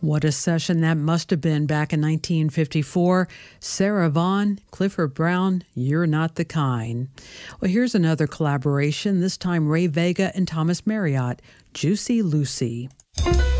What a session that must have been back in 1954. Sarah Vaughan, Clifford Brown, You're Not the Kind. Well, here's another collaboration, this time Ray Vega and Thomas Marriott, Juicy Lucy.